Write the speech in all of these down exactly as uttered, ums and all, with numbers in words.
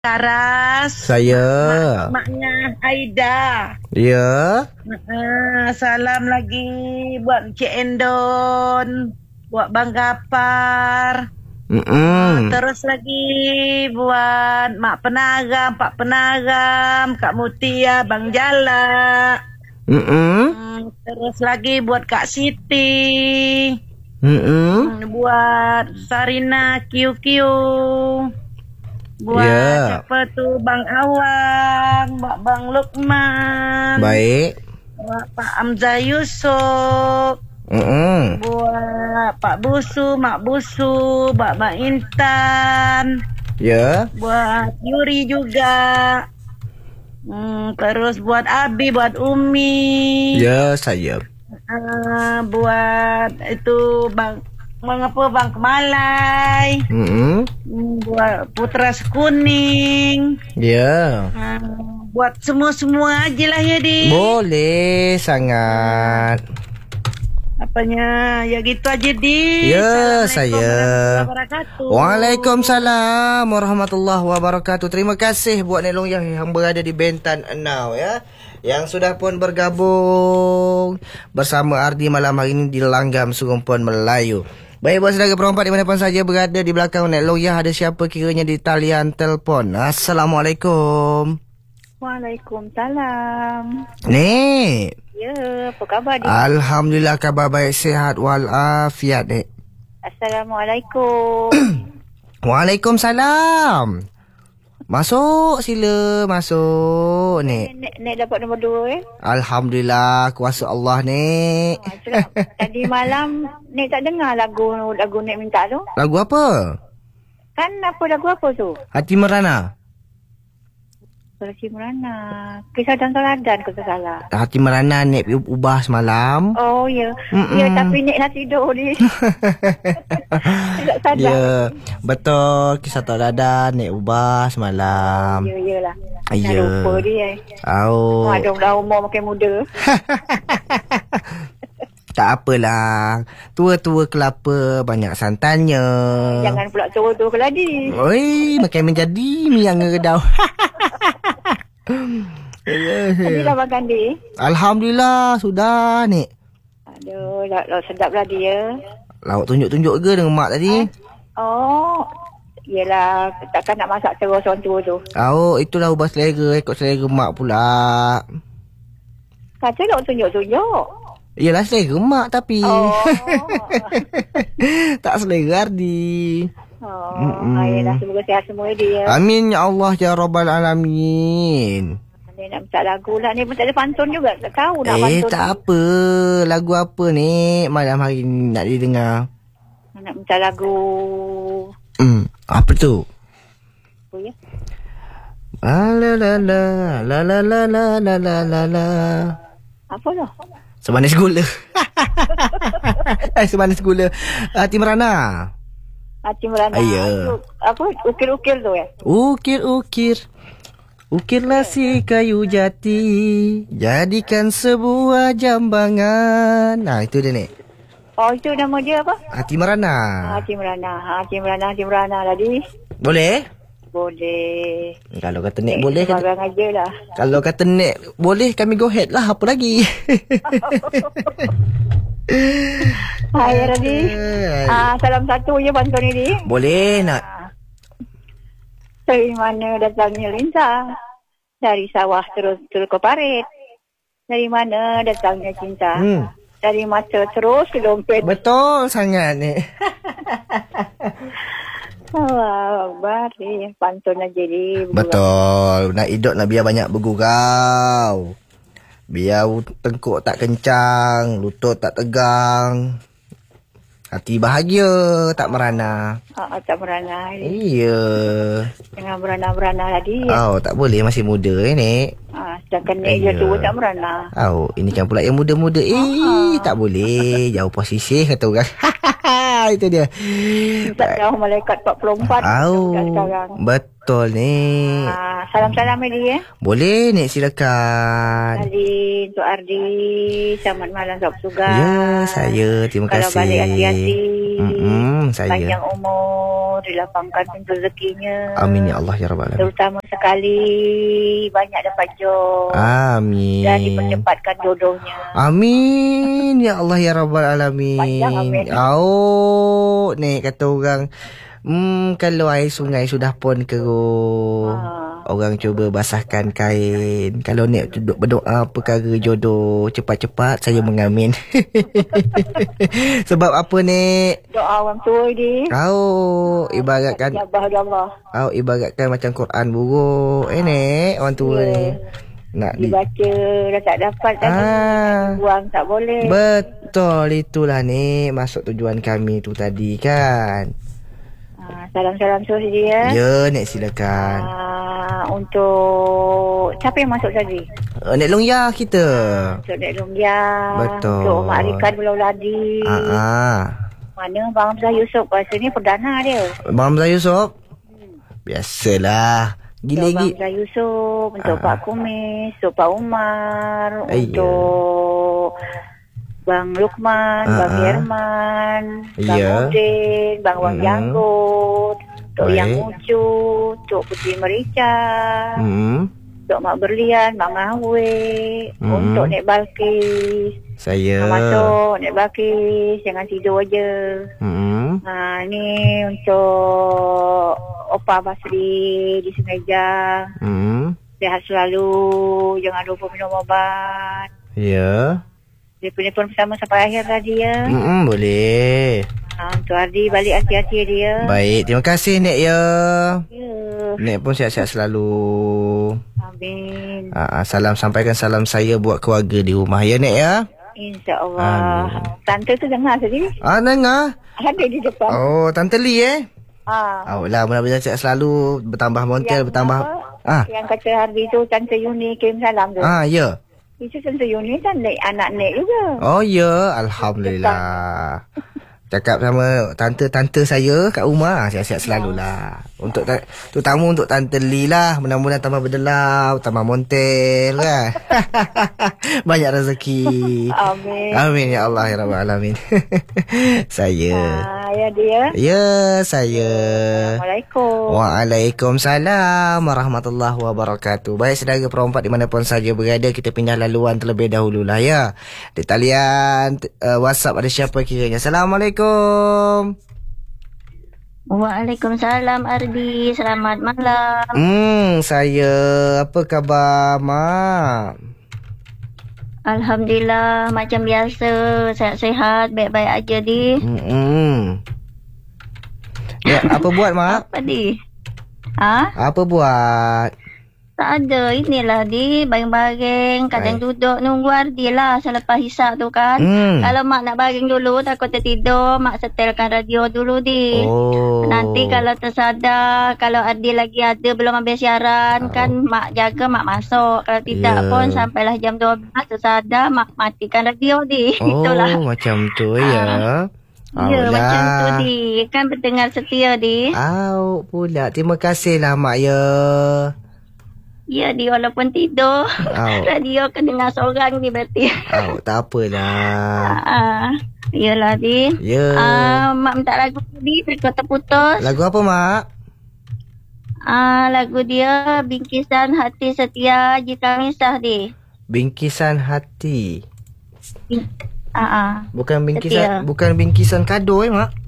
Karas. Saya. Mak, maknya Aida. Ya. Uh, salam lagi buat Encik Endon, buat Bang Gapar. Mm-mm. Terus lagi buat Mak Penagam, Pak Penagam, Kak Mutia, Bang Jala. Mm-mm. Hmm, terus lagi buat Kak Siti. Mm-mm. Hmm, buat Sarina Q Q. Buat Ya. siapa tu, Bang Awang, Mbak Bang Lukman. Baik. Buat Pak Amzah Yusof. Mm-mm. Buat Pak Busu, Mak Busu, Mbak Mak Intan. Ya. Buat Yuri juga. Hmm, terus buat Abi, buat Umi. Ya, saya. Uh, buat itu Bang Bang apa Bang Kemalai. Mm-mm. Hmm, buat Putra Sekuning. Ya. Uh, buat semua-semua aja lah ya, Di. Boleh sangat. Apanya? Ya gitu aja, Di. Ya, Assalamualaikum saya. warahmatullahi wabarakatuh. Waalaikumsalam warahmatullahi wabarakatuh. Terima kasih buat Nek Long yang, yang berada di Bentan Enau ya, yang sudah pun bergabung bersama Ardi malam hari ini di Langgam Serumpuan Melayu. Baik, buat saudara perempuan di mana pun saja berada di belakang Nek Long yang, ada siapa kiranya di talian telefon? Assalamualaikum. Waalaikumsalam. Nek. Ya, apa khabar, Dik? Alhamdulillah, khabar baik, sihat walafiat, Nek. Assalamualaikum. Waalaikumsalam. Masuk, sila masuk, Nek. Nek, Nek dapat nombor dua, eh? Alhamdulillah, kuasa Allah, Nek. Ha, itulah. Tadi malam, Nek tak dengar lagu lagu Nek minta tu. Lagu apa? Kan apa lagu apa tu? Hati Merana. Hati Merana. Kisah dan Teladan kalau tak salah. Hati Merana, Nek ubah semalam. Oh, ya. Mm-mm. Ya, tapi Nek nak tidur ni. Tak sadar. Ya, betul. Kisah Teladan, Nek ubah semalam. Ya, yalah. Ya. Nak lupa dia, eh. Oh. Oh, ada dah umur makin muda. Tak apalah. Tua-tua kelapa banyak santannya. Jangan pula tua-tua keladi. Oi, makan menjadi miang redau. Tadi dah makan, Dik? Alhamdulillah, sudah, Nek. Aduh, lauk, lauk sedap lah dia. Lauk tunjuk-tunjuk ke dengan mak tadi? Oh, yelah, takkan nak masak terus orang tua tu. Oh, itulah ubah selera, ikut selera mak pula. Kata lauk tunjuk-tunjuk. Yelah, selera mak tapi. Oh. Tak selera Ardi. Oh, Mm-mm. ayolah, semoga sihat semua dia. Amin ya Allah ya Rabbal Alamin. Ni nak minta lagu lah. Ni pun tak ada pantun juga. Tak tahu nak Eh, pantun. tak apa. Lagu apa ni malam hari ni nak didengar? Nak minta lagu. Hmm, apa tu? Apa ya? La la la la la la la la la la la la. Apa lah? Semanis gula. Eh, semanis gula. Hati Merana. Hati Merana. Ya. Apa? Ukir-ukir tu, eh? Ukir-ukir. Ukirlah si kayu jati, jadikan sebuah jambangan. Nah, itu dia, Nek. Oh, itu nama dia apa? Hati Merana. Hati Merana. Hati Merana, Hati Merana tadi. Boleh? Boleh. Kalau kata Nek boleh, kata, Barang aja lah. kalau kata Nek boleh, kami go ahead lah. Apa lagi? Hai, Radi. Ah, salam satu je pantun ni, Dik. Boleh nak. Dari mana datangnya lintah? Dari sawah terus terus ke parit. Dari mana datangnya cinta? Hmm. Dari mata terus ke dompet. Betul sangat, Nek. Wah, baris pantun aja ni. Betul. Nak hidup nak biar banyak bergurau. Biar tengkuk tak kencang, lutut tak tegang. Hati bahagia, tak merana. Ah, tak merana. Iya. Jangan merana-merana tadi. Oh, tak boleh, masih muda eh, Nek. Ah, sedangkan Nek je tua tak merana. Oh, ini kan pula yang muda-muda. Eh, tak boleh. Jauh posisi kata orang. Itu dia. Tak tahu malaikat empat puluh empat. Oh, sekarang. betul ni. Ah, salam-salam Edi, eh. Boleh, Nek, silakan. Ardi, Tok Ardi, selamat malam, Sob Sugar. Ya, saya. Terima Kalau kasih. balik hati-hati. Mm-mm, saya. Panjang umur, dilapangkan pintu rezekinya. Amin ya Allah ya Rabbal Alamin. Terutama sekali banyak dapat job. Amin. Dan dipercepatkan jodohnya. Amin ya Allah ya Rabbal Alamin. Panjang amin. Oh, ni kata orang, hmm, kalau air sungai sudah pun keruh, Ha. orang cuba basahkan kain. Kalau Nek duduk berdoa perkara jodoh, cepat-cepat saya mengamin. Sebab apa Nek? Doa orang tua ni. Oh, ibaratkan, Jabah dia Allah. oh, ibaratkan macam Quran buruk. Eh Nek, orang tua Ya. ni. Nak di, Dibaca dah tak dapat kan. ah, Buang tak boleh. betul itulah Nek, masuk tujuan kami tu tadi kan. Ha, salam-salam terus dia. Ya, Nek silakan. Ah, untuk siapa yang masuk tadi? Uh, Nek Long Ya kita. Untuk Nek Lumia. Betul. Untuk Mak Arikan Belau Ladi. Ah, ah. Mana Bang Hamzah Yusof rasa ni perdana dia. Bang Hamzah Yusof. Biasalah. Untuk Gila Bang gila. Hamzah Yusof. Untuk Ah. Pak Kumis. Untuk Pak Umar. Ayah. Untuk Bang Lukman. Ah, Bang ah. Yerman. Bang Ya. Udin. Bang Wang Mm. Janggut. Untuk Baik. Yang Ucu. Untuk Putri Merica. Hmm. Untuk Mak Berlian. Mak Mahawe. Mm. Untuk Nek Balkis. Saya. Masuk Nek Balkis. Jangan tidur aja. Hmm. Ha, ni untuk Opa Basri di Sungai Jah. Hmm. Sihat selalu. Jangan lupa minum obat. Ya. Dia punya pun bersama sampai akhir tadi ya. Hmm, boleh. Ha, untuk Ardi balik hati-hati dia. Baik, terima kasih Nek ya. Ya. Nek pun sihat-sihat selalu. Amin. Ah, ah, salam, sampaikan salam saya buat keluarga di rumah ya Nek ya. InsyaAllah. Amin. Tante tu dengar tadi. Ah, dengar. Ada di depan. Oh, Tante Lee eh. Ha. Oh lah, mudah-mudahan sihat selalu, bertambah montel, Yang bertambah. apa? Ah. Yang kata Ardi tu Tante Yuni kirim salam tu. Ah, ya. Itu Tante Yuni kan Nek, anak Nek juga. Oh ya, alhamdulillah. Cakap sama tante-tante saya kat rumah, sihat-sihat selalulah. Untuk ta- terutama untuk Tante Lee lah, mudah-mudahan tambah berdelau, tambah montel kan. Banyak rezeki. Amin. Amin ya Allah ya Rabbal Alamin. Saya. Ah, ya dia. Ya, saya. Assalamualaikum. Waalaikumsalam warahmatullahi wabarakatuh. Baik saudara perempat dimanapun saja berada, kita pindah laluan terlebih dahulu lah ya. Di talian uh, WhatsApp ada siapa kiranya? Assalamualaikum. Waalaikumsalam Ardi, selamat malam. Hmm, saya apa khabar Mak? Alhamdulillah macam biasa, sehat-sehat, baik-baik aja di. Hmm. Ya, apa buat Mak? Apa di? Ha? Apa buat? Tak ada, inilah di baring-baring, kadang duduk nunggu Ardi lah selepas hisap tu kan. Hmm. Kalau mak nak baring dulu, takut tertidur, mak setelkan radio dulu di. Oh. Nanti kalau tersadar, kalau Ardi lagi ada belum habis siaran, Oh. kan mak jaga mak masuk. Kalau tidak Ya. pun sampailah jam dua belas tersadar, mak matikan radio di. Oh, Itulah. macam tu ya. Ya, macam tu di. Kan pendengar setia di. Au pula. Terima kasihlah Mak ya. Ya, di walaupun tidur. Au. Radio kan dengar seorang ni berarti. Au, tak apalah. Ah, Yalah di. Ya. Ah, mak minta lagu di, terputus. Lagu apa Mak? Ah, lagu dia Bingkisan Hati Setia Jika Misah di. Bingkisan hati. Ah, ah. Bukan Setia. bingkisan, bukan bingkisan kado eh Mak.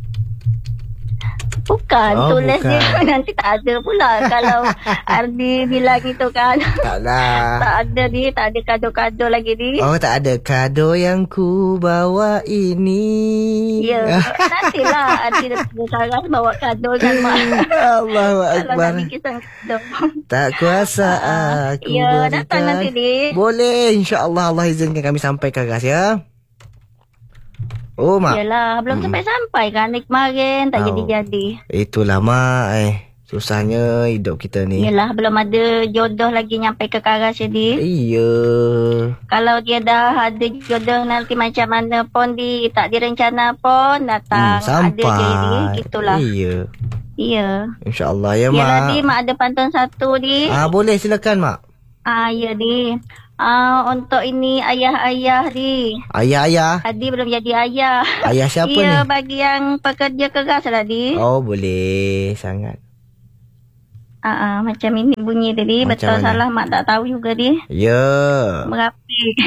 Bukan, Oh, tulis bukan. dia nanti tak ada pula kalau Ardi bilang itu kan. Taklah. Tak ada di, tak ada kado-kado lagi di. Oh, tak ada kado yang ku bawa ini. Ya, nantilah Ardi dah sekarang bawa kado kan mak. Allahu Kalau Akbar. nak bikin kado. Tak kuasa aku Ya, berikan. datang nanti di. Boleh, insya-Allah Allah izinkan kami sampai ke Ras ya. Oh Mak. Yalah, belum sampai-sampai kan ni kemarin tak Oh. jadi-jadi. Itulah Mak, eh susahnya hidup kita ni. Yalah, belum ada jodoh lagi nyampai ke Karas jadi. Iya. Kalau dia dah ada jodoh nanti macam mana pun di tak direncana pun datang. Hmm, sampai. Ada je di, gitulah. Iya. Iya. Insya-Allah ya Yalah Mak. di, mak ada pantun satu di. Ah boleh silakan Mak. Ah, ya di. Ah, untuk ini ayah-ayah di. Ayah-ayah. Adi belum jadi ayah. Ayah siapa Ia ni? bagi yang pekerja keras lah di. Oh, boleh sangat. Ah, ah, macam ini bunyi tadi. Macam Betul mana? salah mak tak tahu juga di. Ya. Merapi.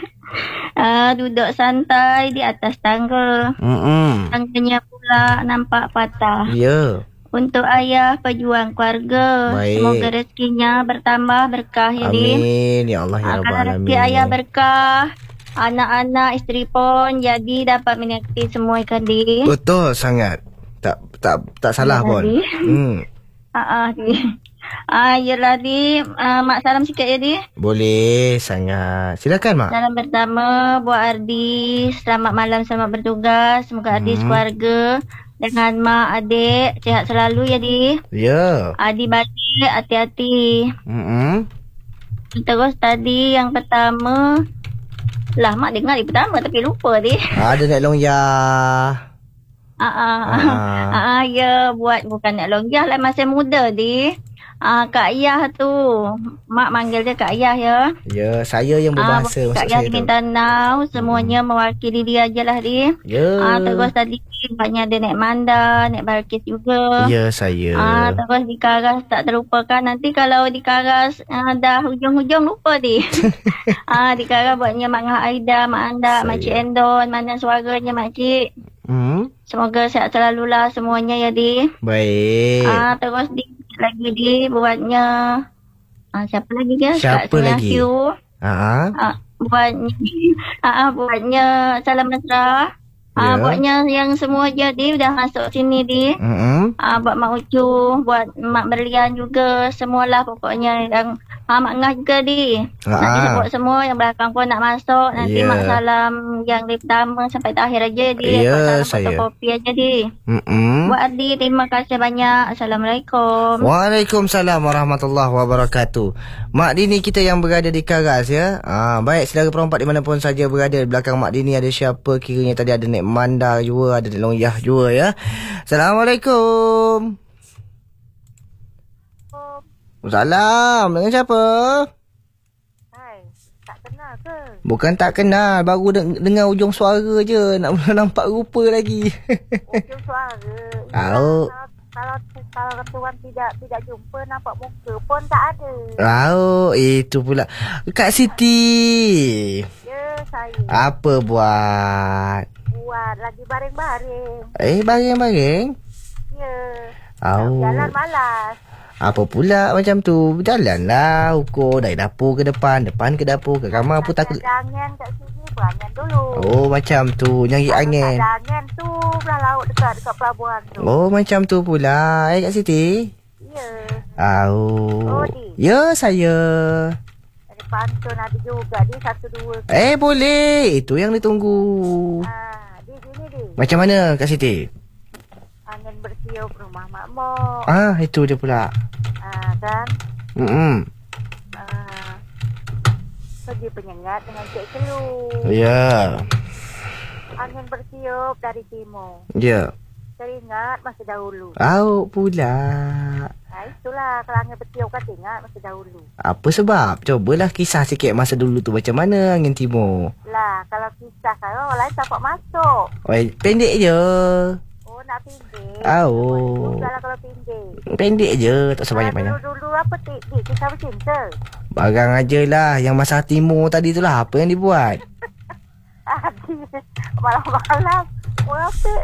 ah, duduk santai di atas tangga. Mm-mm. Tangganya pula nampak patah. Ya. Untuk ayah pejuang keluarga. Baik. Semoga rezekinya bertambah berkah ya di. Amin ya Allah ya Ah, rabbal kalau rezeki alamin. ayah berkah, anak-anak, isteri pun jadi dapat menikmati semua ikan di. Betul sangat. Tak tak tak salah Ya, pun. Di. Hmm. Ah, ah, di. Ah, yelah di. Ah, mak salam sikit ya di. Boleh sangat. Silakan mak. Salam pertama buat Ardi. Selamat malam, selamat bertugas. Semoga Ardi Hmm. sekeluarga dengan mak, adik sihat selalu ya di. Ya. Ardi balik hati-hati. Mm-mm. Terus tadi yang pertama. Lah mak dengar yang pertama tapi lupa di. Ada Nek Long Ya. Ah, ah, Ah. ah, ah, ya buat bukan nak longgah lah masa muda di. Ah, Kak Ayah tu. Mak manggil dia Kak Ayah ya. Ya, saya yang Ah, berbahasa Kak maksud Ayah saya di tu. Mindanao. Semuanya mewakili dia je lah di. Ya. Ah, terus tadi banyak ada Nek Manda, Nek Balkis juga. Ya, saya. Ah, terus di Karas tak terlupakan. Nanti kalau di Karas ah, dah hujung-hujung lupa di. ah, di Karas buatnya Mak Ngah Aida, Mak Anda, Saya. Makcik Endon. Mana suaranya Makcik? Hmm. Semoga sihat selalulah semuanya ya di. Baik. Ah, terus di lagi di buatnya ah, siapa lagi dia? Siapa Kak Sina lagi? Hugh. Ha. Ah, buatnya ah, ah, buatnya Salam Mesra. Ah, Ya. buatnya yang semua jadi dah masuk sini di. Hmm. Ah, buat Mak Ucu, buat Mak Berlian juga, semualah pokoknya yang ah, Mak Ngah juga di. Nanti Ha. sebut semua yang belakang pun nak masuk. Nanti Ya. Mak salam yang dari pertama sampai terakhir aja di. Ya, Mak salam saya. fotokopi aja di. Hmm. Buat Ardi, terima kasih banyak. Assalamualaikum. Waalaikumsalam warahmatullahi wabarakatuh. Mak Dini kita yang berada di Karas ya. Ah, baik saudara perempat dimanapun saja berada. Di belakang Mak Dini ada siapa kiranya tadi ada Nek Manda juga, ada Nek Long Yah juga ya. Assalamualaikum. Salam. Dengan siapa? Hai, tak kenal ke? Bukan tak kenal, baru deng- dengar ujung suara je. Nak mula nampak rupa lagi. Ujung suara. Tahu. Kalau kalau tuan tidak tidak jumpa nampak muka pun tak ada. Oh, itu pula. Kak Siti. Ya, saya Apa buat? buat lagi baring-baring. Eh, baring-baring? Ya. Oh. Jalan malas. Apa pula macam tu? Berjalanlah ukur dari dapur ke depan, depan ke dapur, ke kamar pun takut. Ada angin kat sini, berangin dulu. Oh, macam tu. Nyari angin. Ada angin tu belah laut dekat dekat pelabuhan tu. Oh, macam tu pula. Eh, Kak Siti? Ya. Oh. Oh, Di. Ya, saya. Ada pantun ada juga di satu dua. Eh, boleh. Itu yang ditunggu. Ah, di sini di. Macam mana, Kak Siti? Angin bertiup rumah makmur. Ah, itu dia pula. Ah, kan? Hmm. Ah, pergi penyengat dengan Cik Celuk. Ya. Angin bertiup dari timur. Ya. Teringat masa dahulu. Au pula. Nah, itulah kalau angin bertiup kan teringat masa dahulu. Apa sebab? Cobalah kisah sikit masa dulu tu macam mana angin timur. Lah, kalau kisah kalau orang lain dapat masuk. Oi, pendek je. Oh, nak pinggir. Oh. Boleh kalau pinggir. Pendek je, tak sebanyak-banyak. Dulu-dulu apa tik di kisah bercinta. Barang aja lah yang masa timur tadi tu lah. Apa yang dibuat? Adi, malam-malam. Oh, apa?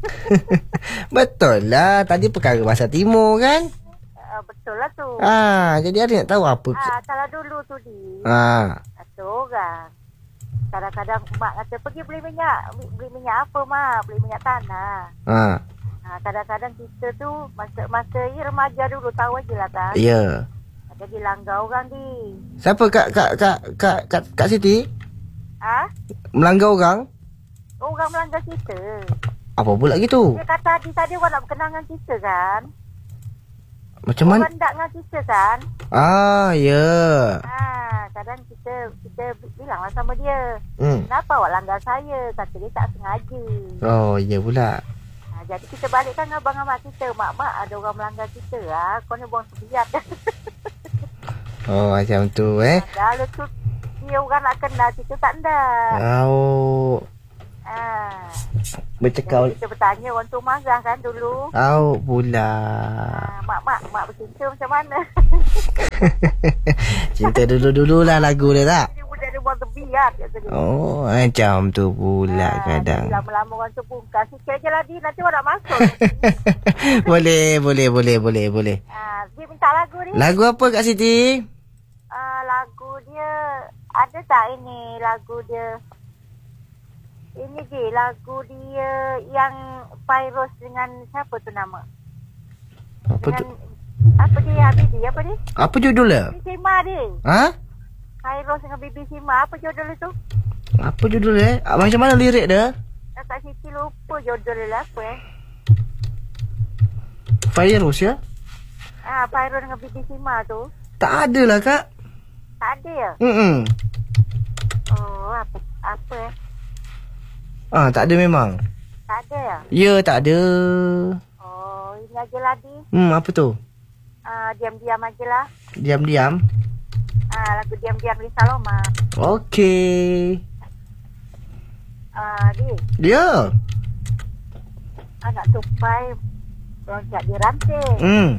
Betul lah. Tadi perkara masa timur kan? Uh, betul lah tu. Ah, jadi ada nak tahu apa? Ah, kalau dulu tu di. Ah, Satu orang. Kadang-kadang mak kata pergi beli minyak. Beli minyak apa mak? Beli minyak tanah. ah, Ha, kadang-kadang kita tu masa-masa ya, remaja dulu tahu aje lah kan. ya. Jadi langgar orang di. Siapa kak kak kak kak kak, kak Siti? Ah, Melanggar orang? orang melanggar kita. Apa pula gitu? Dia kata tadi tadi orang nak berkenal dengan kita kan. Macam mana? Orang tak dengan kita kan. Ah, ya. Ha, kadang kita kita bilanglah sama dia. Hmm. Kenapa awak langgar saya? Kata dia tak sengaja. Oh, ya pula. Ha, jadi kita balikkan dengan abang mak kita. Mak-mak ada orang melanggar kita. Ha, kau ni buang sebiat. Oh, macam tu eh. Dah tu di dia orang nak kenal kita tak ada. Au. Ah. Bercakap. Kita bertanya orang tu marah kan dulu. Au pula. Ah, mak mak mak bercinta macam mana? Cinta dulu-dululah lagu dia tak? Dia budak dia buat tebi kan kata dia. Oh, macam tu pula Ah, kadang. jadi lama-lama orang tu bungkas. Sikit je lah dia nanti orang nak masuk. Boleh, boleh, boleh, boleh, boleh. Ah, dia minta lagu ni. Lagu apa Kak Siti? Ah, lagu dia ada tak ini lagu dia? Ini je lagu dia yang Fairoz dengan siapa tu nama? Apa tu? Dengan, apa dia Habibi apa dia? Apa judul dia? Bibi Sima dia. Ha? Fairoz dengan Bibi Sima apa judul itu? Apa judul dia? Ah, macam mana lirik dia? Kak Siti lupa judul dia lah apa eh. Fairuz ya? Ah, Fairoz dengan Bibi Sima tu. Tak ada lah Kak. Tak ada ya? Hmm. Oh, apa apa eh? Ah, tak ada memang. Tak ada ya? Ya, tak ada. Oh, ini aja lah di. Hmm, apa tu? Ah, diam-diam aja lah. Diam-diam. Ah, lagu diam-diam di Saloma. Okey. Ah, di. Dia. Anak tupai loncat di ranting. Hmm.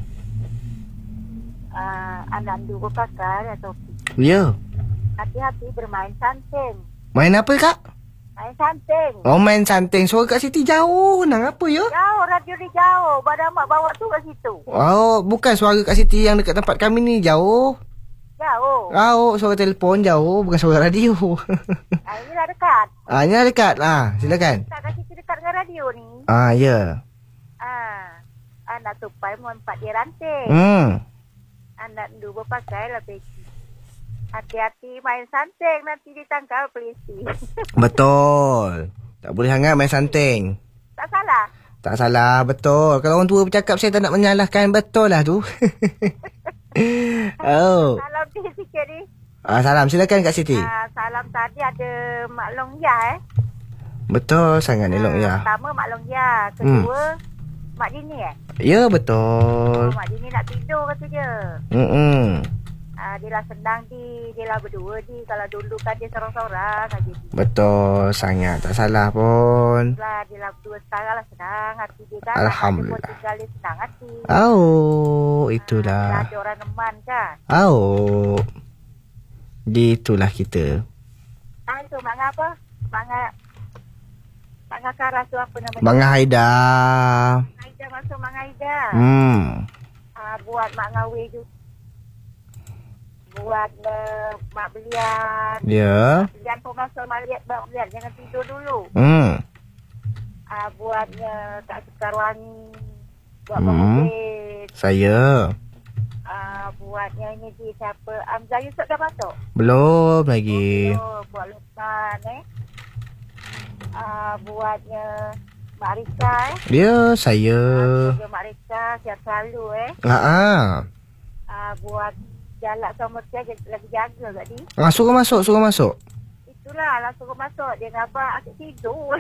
Ah, anak dua pakar atau Ya. hati-hati bermain santing. Main apa Kak? Main santing. Oh, main santing. Suara Kak Siti jauh. Nang apa ya? Jauh, radio dia jauh. Badan mak bawa tu kat situ. Oh, bukan suara Kak Siti yang dekat tempat kami ni jauh. Jauh. Jauh, suara telefon jauh, bukan suara radio. Ah, inilah dekat. Ah, ni dekat. Ah, silakan. Tak kat situ dekat dengan radio ni. Ah, ya. Ah, anak tupai mempat di ranting. Hmm. Anak dua pakai lah peci. Hati-hati main santing nanti ditangkap polisi. Betul. Tak boleh sangat main santing. Tak salah. Tak salah, betul. Kalau orang tua bercakap, saya tak nak menyalahkan. Betul lah tu. Oh. Salam ni sikit ni. Ah, salam. Silakan Kak Siti. Ah, salam tadi ada Mak Long Ya eh. Betul sangat elok ya. Pertama Mak Long Ya. Kedua Mak Dini eh. Ya, Oh, betul. Mak Dini nak tidur kata dia. Hmm. Ah, dia lah senang di. Dia lah berdua di. Kalau dulu kan dia seorang-seorang aja di. Betul sangat. Tak salah pun. Lah, dia lah berdua sekarang lah senang hati dia kan. Alhamdulillah. Dia tinggal dia senang hati. Oh, Ah, itulah. ada orang neman kan. Oh. Di itulah kita. Ah, itu Mak Ngah apa? Mak Ngah. Mak Ngah Karas tu apa nama dia? Bang Haida. Aida masuk Mak Aida. Hmm. Ah, buat Mak Ngawi juga. Buat uh, Mak Belian. Ya. Belian pun masuk Mak Liat. Mak Belian jangan tidur dulu. Hmm. Ah, buatnya Kak Sekarwangi. Buat Hmm. Mak Mubin. Saya. Ah, buatnya ini di siapa? Amzah Yusof dah masuk? Belum lagi. Oh, buat Lukman eh. Ah, buatnya Mak Rika eh. Dia saya. Juga Mak Rika siap selalu eh. Ha ah. Ah, buat jalak sama dia lagi jaga kat ni. Ah, suruh masuk, suruh masuk. Itulah langsung masuk. Dia ngapa asyik tidur.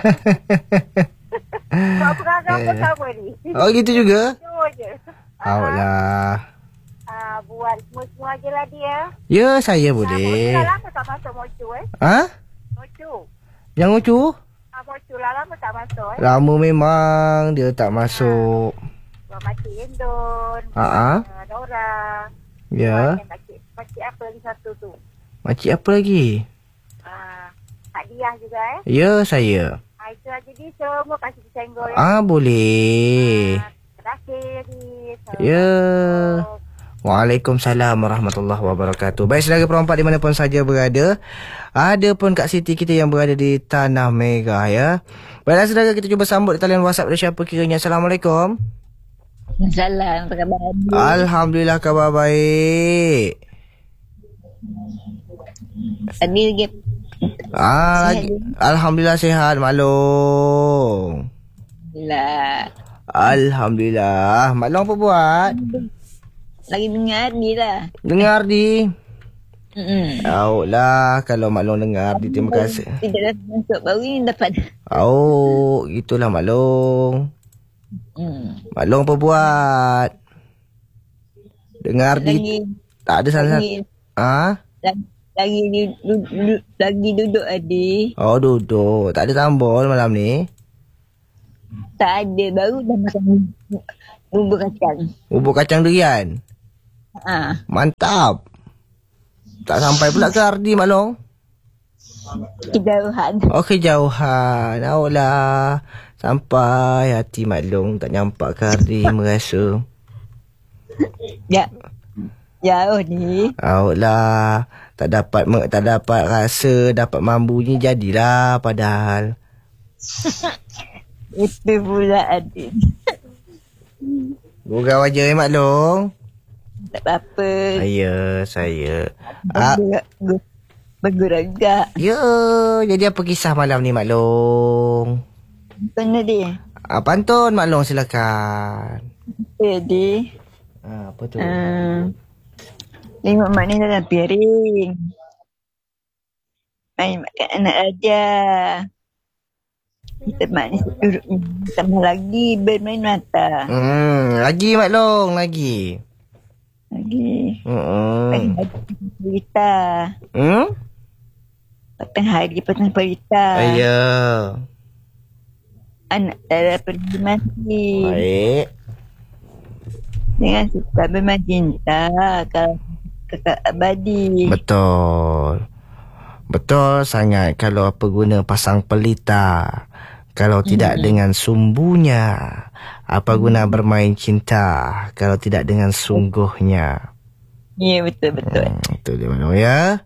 Kau perangai pun sama ni. Oh, gitu juga. Tidur je. Awak lah. Ah, buat semua-semua je lah dia. Ya, saya Ah, boleh. Mocu lah lama tak masuk Mocu eh. Ha? Mocu. Yang lucu? Ah, Mocu lah lama tak masuk eh. Lama memang dia tak masuk. Buat Makcik Indon. Ha ah. Ah, Nora. Ya. Buat Makcik, makcik apa lagi satu tu? Makcik apa lagi? Ah, Kak Diah juga eh. Ya, saya. Ah, itu aja di semua kasih disenggol eh. Ah, boleh. Ah, terima kasih di. Ya. Waalaikumsalam warahmatullahi wabarakatuh. Baik, saudara perempat di mana pun saja berada. Ada pun Kak Siti kita yang berada di Tanah Merah ya. Baiklah saudara, kita cuba sambut di talian WhatsApp dari siapa kiranya. Assalamualaikum. Salam, apa khabar? Alhamdulillah, khabar baik. Tadi lagi Ah, lagi, Alhamdulillah sihat maklum. lah. Alhamdulillah. Maklum apa buat? Lagi dengar ni lah. Dengar di. Mm-mm. Awak lah kalau maklum dengar di. Terima kasih. Tidak dah masuk baru ni dapat. Oh, itulah maklum. Hmm. Maklum apa buat? Dengar di. Lagi Tak ada salah. lagi Ah? lagi, lagi du- du- du- lagi duduk Adi. Oh, duduk. Tak ada tambol malam ni. Tak ada, baru dah makan bubur kacang. Bubur kacang durian. Ha. Mantap. Tak sampai pula ke Ardi Mak Long? Kejauhan. Oh, kejauhan. Awaklah. Sampai hati Mak Long tak nyampak ke Ardi merasa. Ya. Jauh ni. Awaklah. Tak dapat tak dapat rasa, dapat mambunya jadilah padahal. Itu pula Adi. Gurau aja eh Mak Long. Tak apa-apa. Saya, saya. Ah, Bergerak, bergerak gak. ya, jadi apa kisah malam ni Mak Long? Mana dia? Ah, pantun Mak Long silakan. Jadi, Ah, apa tu? uh, tengok mak ni dalam piring. Main makan anak raja. Kita mak ni duduk tambah lagi bermain mata. Hmm, lagi Mak Long, lagi. Lagi. Hmm. Cerita. Hmm? Petang hari petang cerita. Ya. Anak dalam pergi mati. Baik. Dengan suka bermain cinta. Kalau kakak abadi. Betul. Betul sangat kalau apa guna pasang pelita. Kalau tidak dengan sumbunya. Apa guna bermain cinta kalau tidak dengan sungguhnya. Ya, betul-betul. Hmm, itu dia Mak Long ya.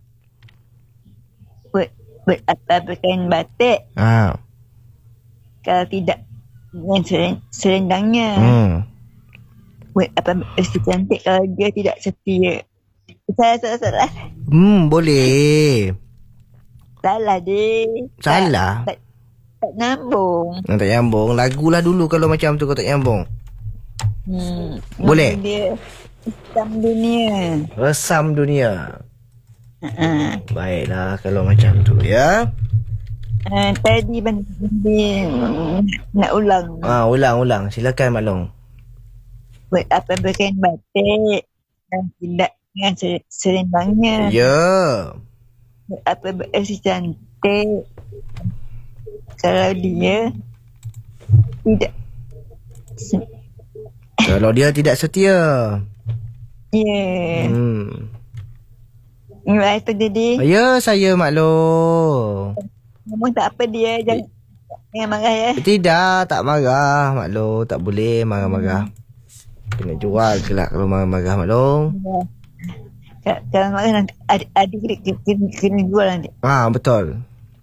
Buat, buat apa berkain batik. Ha. Kalau tidak dengan seren- serendangnya. Hmm. Buat apa mesti cantik kalau dia tidak setia. Salah, salah, salah. Hmm, boleh. Salah dia. Salah. Tak, tak, tak nyambung. Tak nyambung. Lagulah dulu kalau macam tu kau tak nyambung. Hmm. Boleh? Nama dia Hitam Dunia. Resam dunia. Uh-uh. Baiklah kalau macam tu ya. Uh, tadi banding nak ulang. Ah, ulang-ulang. Silakan Mak Long. Buat apa berkain batik dan tidak dengan ser- serendangnya. Ya. Buat apa berisi cantik kalau dia tidak se- Kalau dia tidak setia. ya. Hmm. Ini itu jadi. Ya, saya Mak Long. Ngomong tak apa dia, jangan jangan marah ya. Tidak, tak marah Mak Long. Tak boleh marah-marah. Kena jual ke lah kalau marah-marah Mak Long. Ka- Kalau marah nanti adik, adik kena, kena, kena jual nanti. Ah, betul.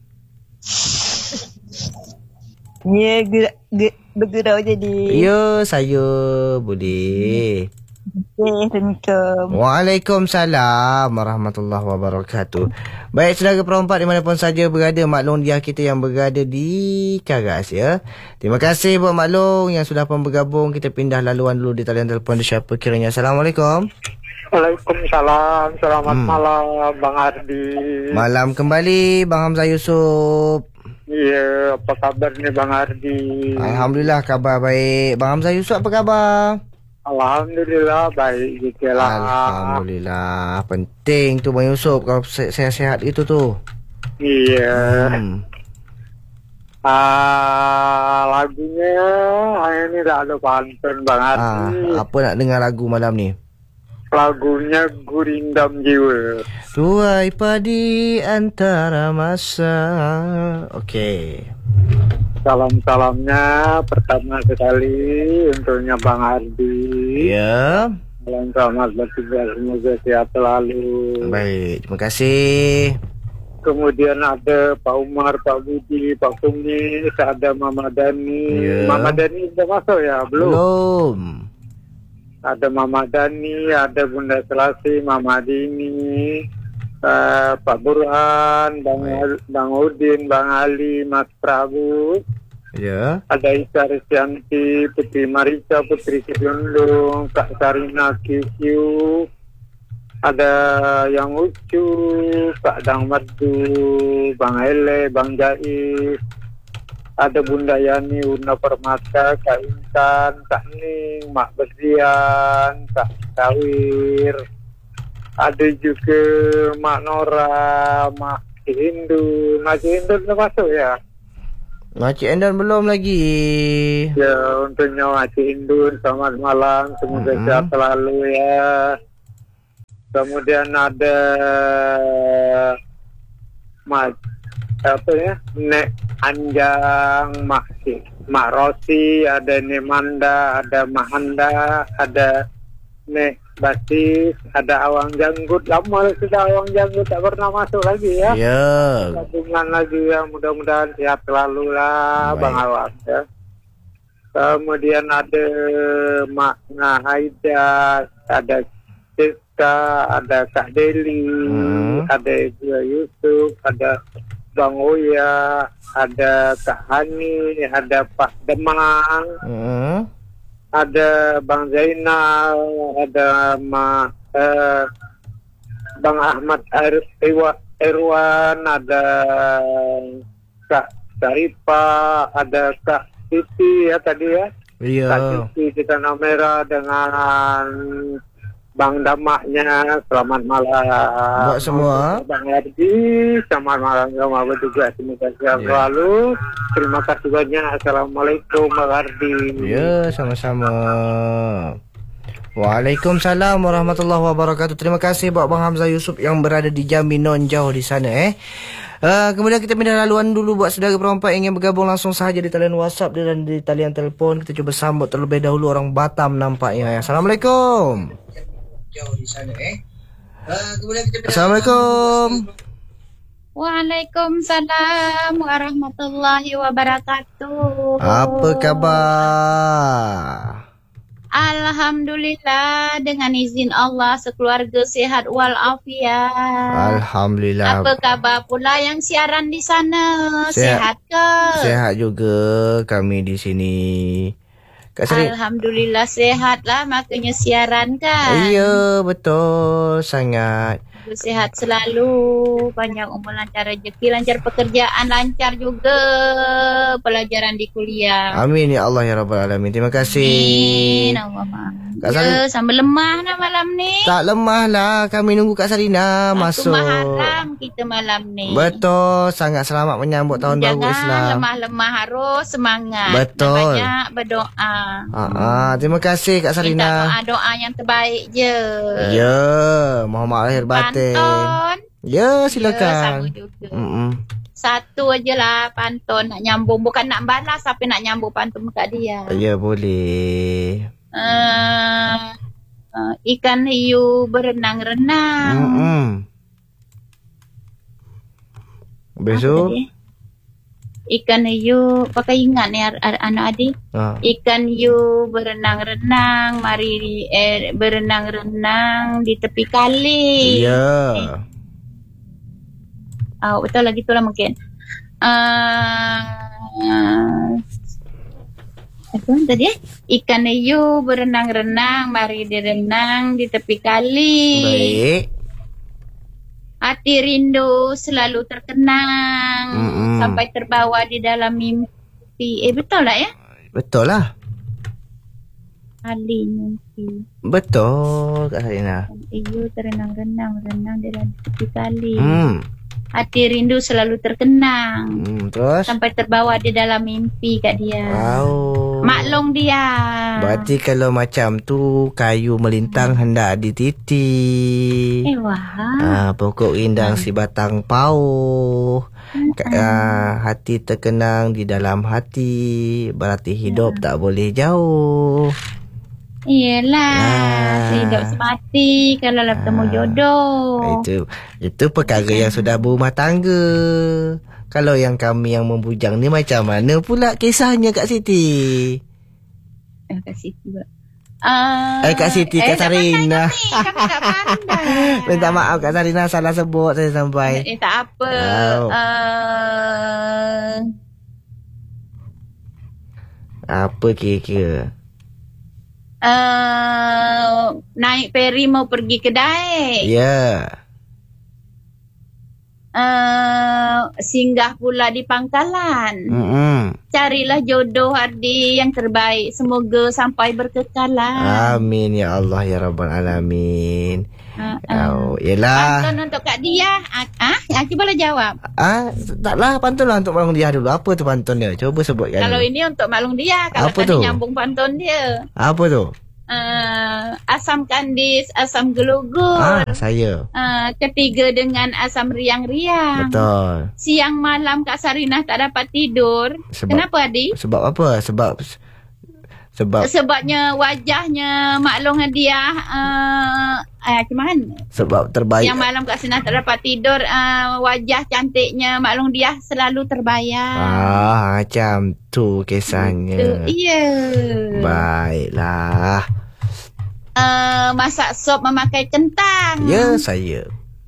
Ya, gerak, gerak, bergurau jadi. Ya, saya boleh. Okay, Assalamualaikum. Waalaikumsalam warahmatullahi wabarakatuh. Baik, saudara perempat dimanapun saja berada, Mak Long dia kita yang berada di Karas ya. Terima kasih buat Mak Long yang sudah pun bergabung. Kita pindah laluan dulu di talian telefon di siapa kiranya. Assalamualaikum. Waalaikumsalam. Selamat Hmm. malam Bang Ardi. Malam kembali Bang Hamzah Yusof. Iya, apa kabar nih Bang Ardi? Alhamdulillah kabar baik. Bang Hamzah Yusof apa khabar? Alhamdulillah baik juga lah. Alhamdulillah. Penting tu Bang Yusof kalau se- sehat-sehat itu tu. Iya. Hmm. Ah, lagunya ini tak ada pantun Bang Ah, Ardi. apa nak dengar lagu malam ni? Lagunya Gurindam Jiwa. Tuai padi antara masa. Okey. Salam-salamnya pertama sekali untuknya Bang Ardi. Ya. Salam selamat bertugas, semoga sehat selalu. Baik, terima kasih. Kemudian ada Pak Umar, Pak Budi, Pak Kumis, ada Mama Dani. Ya. Mama Dani sudah masuk ya? Belum. Belum. Ada Mama Dani, ada Bunda Selasi, Mama Dini, uh, Pak Burhan, Bang, Al- Bang Udin, Bang Ali, Mas Prabu. Ya. Ada Isa Risyanti, Putri Marisa, Putri Sidundung, Kak Sarina Kisiu. Ada Yang Ucu, Kak Dang Merdu, Bang Ele, Bang Jais. Ada Bunda Yani, Una Permata, Kak Intan, Kak Ning, Mak Berdian, Kak Tawir. ada juga Mak Nora, Mak Cik Hindu. Mak Cik Hindu dah masuk ya? Makcik Endon belum lagi. Ya, untuknya Mak Cik Hindu, selamat malam. Semoga Mm-mm. sehat selalu ya. Kemudian ada Mak apa ya? Nek Anjang, Mak Si, Mak Rosi, ada Nek Manda, ada Mak Handa, ada Nek Basis, ada Awang Janggut. Lama sudah Awang Janggut tak pernah masuk lagi ya. Ya. Gabungan lagi ya, mudah-mudahan sehat selalu lah. Baik. Bang Awang ya. Kemudian ada Mak Nahaida, ada Siska, ada Kak Deli, Hmm. ada Ibu Yusuf, ada Bang Oya, ada Kak Hani, ada Pak Demang, Hmm. ada Bang Zainal, ada Mak eh, Bang Ahmad Ar- Irwa- Irwan, ada Kak Saripa, ada Kak Siti ya tadi ya. Ya. Kak Siti di Tanah Merah dengan Bang Damaknya. Selamat malam Buat semua. Bang Ardi, selamat malam sama bertugas. Semoga sehat Ya. selalu. Terima kasih banyak. Assalamualaikum Bang Ardi. Ya, sama-sama. Waalaikumsalam warahmatullahi wabarakatuh. Terima kasih buat Bang Hamzah Yusuf yang berada di Jambi non jauh di sana eh. Uh, kemudian kita pindah laluan dulu buat saudara perempuan ingin bergabung langsung sahaja di talian WhatsApp dan di talian telefon. Kita coba sambut terlebih dahulu orang Batam nampaknya. Assalamualaikum. Jauh di sana eh. Uh, kemudian kita pindah Assalamualaikum. Waalaikumsalam warahmatullahi wabarakatuh. Apa khabar? Alhamdulillah, dengan izin Allah sekeluarga sehat walafiat. Alhamdulillah. Apa khabar pula yang siaran di sana? Sehat. Sehat ke? Sehat juga kami di sini. Kak Sri. Alhamdulillah sehat lah, makanya siaran kan. Iya, betul sangat. Sehat selalu, panjang umur, lancar rezeki, lancar pekerjaan, lancar juga pelajaran di kuliah. Amin ya Allah ya Rabbal Alamin. Terima kasih. Amin. Allah Kak ya, Sari- sambil lemah nah malam ni. Tak lemah lah. Kami nunggu Kak Sarina masuk. Maharam kita malam ni. Betul. Sangat selamat menyambut tahun baru Jangan Islam. lemah-lemah, harus semangat. Betul. Banyak berdoa. Ah, ah, terima kasih Kak Minta Sarina. doa-doa yang terbaik je. Ya, mohon maaf lahir batin. Pantun. Ya, Ya, sama silakan. juga. Mm-mm. Satu aja lah pantun nak nyambung. Bukan nak balas tapi nak nyambung pantun kat dia. Ya, boleh. Uh, uh, ikan hiu berenang-renang. Mm-mm. Besok. Apa tadi? Ikan hiu, pakai ingat ni ar- ar- anak adik. Ah. Ikan hiu berenang-renang, mari di- eh, berenang-renang di tepi kali. Ya. Oh, betul lagi tu lah mungkin. Uh, apa tadi eh? Ikan hiu berenang-renang, mari direnang di tepi kali. Baik. Hati rindu selalu terkenang, Mm-mm. sampai terbawa di dalam mimpi. Eh, betul lah ya? Betul lah. Kali mimpi. Betul Kak Sarina. Iyo terenang-renang, renang di dalam tepi kali. Hmm. Hati rindu selalu terkenang, Hmm, terus? sampai terbawa di dalam mimpi kat dia. Wow. Maklong dia. Berarti kalau macam tu kayu melintang hendak dititi. Eh, wah. Ah, pokok rindang si batang pauh. Ka- ah, hati terkenang di dalam hati. Berarti hidup tak boleh jauh. Iyalah, Ah. hidup semati kalau lah bertemu jodoh. Itu itu perkara yang sudah berumah tangga. Kalau yang kami yang membujang ni macam mana pula kisahnya Kak Siti? Eh, Kak Siti pula. Uh, Eh, Kak Siti, Kak Sarina. Kami tak pandai. Minta maaf Kak Sarina, salah sebut saya sampai. Eh, tak apa. Oh. Uh, Apa kira-kira? uh, naik feri mau pergi kedai. Ya. Uh, singgah pula di pangkalan. Mm-mm. Carilah jodoh Ardi yang terbaik. Semoga sampai berkekalan. Amin ya Allah ya Rabbal Alamin. Uh, uh. Oh, Yelah. Pantun untuk Kak Dia. Ah, ah Aki boleh jawab. Ah, taklah pantun lah untuk Mak Long Dia dulu. Apa tu pantun dia? Coba sebutkan. Kalau dulu. ini untuk Mak Long Dia. Kalau Apa tadi tu? nyambung pantun dia. Apa tu? Uh, asam kandis, asam gelugur. Ah, saya. Uh, ketiga dengan asam riang-riang. Betul. Siang malam Kak Sarinah tak dapat tidur. Sebab- Kenapa Adi? Sebab apa? Sebab sebab Sebabnya wajahnya Mak Long Hadiah uh, uh, Macam mana? sebab terbaik. Yang malam Kak Sarinah tak dapat tidur, uh, wajah cantiknya Mak Long Hadiah selalu terbayang. Ah, macam tu kisahnya. Tu, iya. Baiklah. Uh, masak sop memakai kentang. Ya, saya.